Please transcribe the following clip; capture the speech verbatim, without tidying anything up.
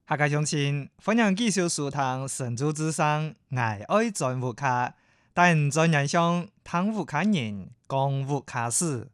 客家鄉親，歡迎繼續收聽《神州之聲》，我愛在屋卡，帶你在人生探烏卡人，講烏卡史。